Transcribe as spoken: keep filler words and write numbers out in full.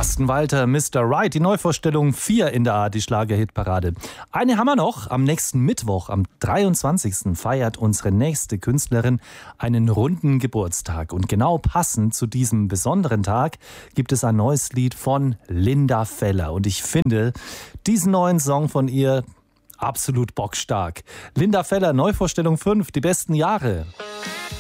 Carsten Walter, Mister Right, die Neuvorstellung vier in der A R D-Schlager-Hitparade. Eine haben wir noch. Am nächsten Mittwoch, am dreiundzwanzigsten feiert unsere nächste Künstlerin einen runden Geburtstag. Und genau passend zu diesem besonderen Tag gibt es ein neues Lied von Linda Feller. Und ich finde diesen neuen Song von ihr absolut bockstark. Linda Feller, Neuvorstellung fünf, die besten Jahre.